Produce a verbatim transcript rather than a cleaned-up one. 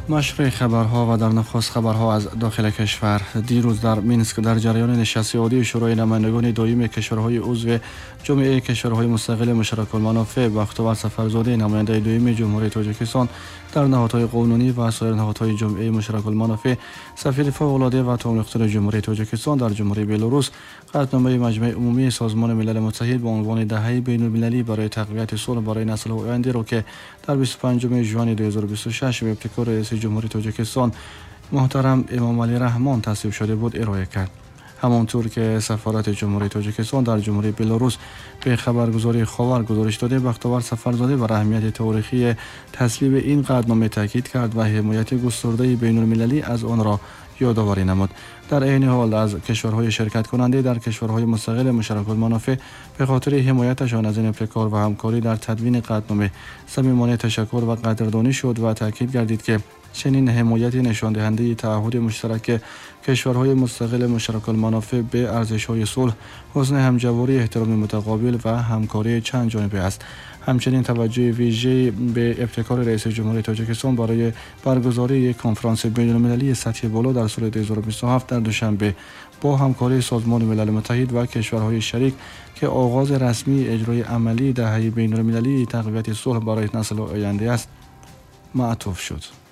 نشر خبرها و در نخست خبرها از داخل کشور. دیروز در مینسک در جریان نشست عالی شورای نمایندگان دایم کشورهای عضو جامعه کشورهای مستقل مشترک المنافع بختیار سفرزاده نماینده دایم جمهوری تاجیکستان در نهادهای قانونی و سایر نهادهای جامعه مشترک المنافع، سفیر فوق‌العاده و تعاون جمهوری تاجیکستان در جمهوری بلاروس، قطعنامه مجمع عمومی سازمان ملل متحد با عنوان دهه بین‌المللی برای تقویت صلح برای نسل‌های آینده را که در بیست و پنجم ژوئن دو هزار و بیست و شش به ابتکار رئیس جمهوری تاجیکستان محترم امامعلی رحمان تصویب شده بود ارائه کرد. همانطور که سفارت جمهوری تاجیکستان در جمهوری بلاروس به خبرگزاری خاور گزارش داده، بختیار سفرزاده بر اهمیت تاریخی تصویب این قطعنامه تاکید کرد و حمایت گسترده بین‌المللی از آن را یادآوری نمود. در عین حال از کشورهای شرکت کننده در کشورهای مستقل مشترک المنافع به خاطر حمایتشان از این ابتکار و همکاری در تدوین قطعنامه صمیمانه تشکر و قدردانی شد و تاکید گردید که چنین حمایتی نشان دهنده تعهد مشترک کشورهای مستقل مشترک المنافع به ارزش‌های صلح، حسن همجواری، احترام متقابل و همکاری چند جانبه است. همچنین توجه ویژه به ابتکار رئیس جمهوری تاجیکستان برای برگزاری یک کنفرانس بین‌المللی سطح بالا در سال دو هزار و بیست و هفت در دوشنبه با همکاری سازمان ملل متحد و کشورهای شریک که آغاز رسمی اجرای عملی دهه بین‌المللی تقویت صلح برای نسل آینده است معطوف شد.